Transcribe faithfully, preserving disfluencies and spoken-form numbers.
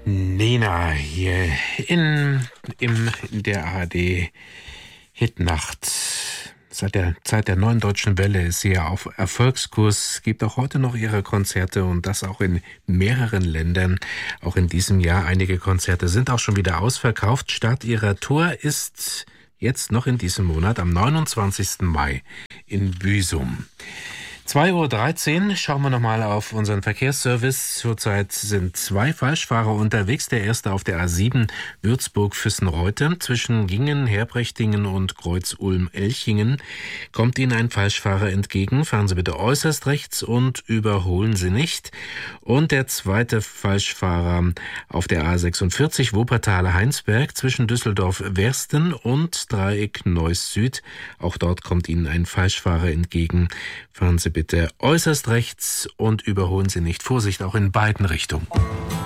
Nena hier in, im, in der A R D Hitnacht. Seit der Zeit der Neuen Deutschen Welle ist sie ja auf Erfolgskurs, gibt auch heute noch ihre Konzerte und das auch in mehreren Ländern. Auch in diesem Jahr einige Konzerte sind auch schon wieder ausverkauft. Start ihrer Tour ist jetzt noch in diesem Monat am neunundzwanzigsten Mai in Büsum. zwei Uhr dreizehn, schauen wir nochmal auf unseren Verkehrsservice. Zurzeit sind zwei Falschfahrer unterwegs. Der erste auf der A sieben Würzburg-Füssenreute. Zwischen Gingen, Herbrechtingen und Kreuz-Ulm-Elchingen kommt Ihnen ein Falschfahrer entgegen. Fahren Sie bitte äußerst rechts und überholen Sie nicht. Und der zweite Falschfahrer auf der A sechsundvierzig Wuppertal-Heinsberg zwischen Düsseldorf-Wersten und Dreieck Neuss Süd. Auch dort kommt Ihnen ein Falschfahrer entgegen. Fahren Sie bitte äußerst rechts und überholen Sie nicht. Vorsicht auch in beiden Richtungen.